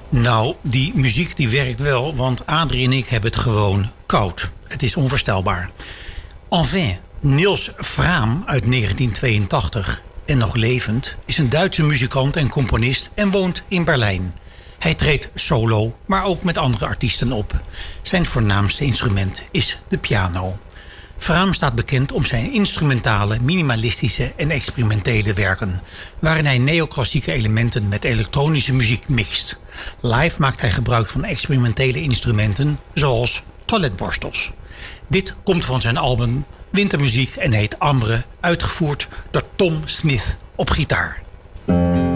Nou, die muziek die werkt wel, want Adrie en ik hebben het gewoon koud. Het is onvoorstelbaar. Enfin, Niels Fraam uit 1982 en nog levend is een Duitse muzikant en componist en woont in Berlijn. Hij treedt solo, maar ook met andere artiesten op. Zijn voornaamste instrument is de piano. Fraam staat bekend om zijn instrumentale, minimalistische en experimentele werken, waarin hij neoclassieke elementen met elektronische muziek mixt. Live maakt hij gebruik van experimentele instrumenten, zoals toiletborstels. Dit komt van zijn album Wintermuziek en heet Ambre, uitgevoerd door Tom Smith op gitaar.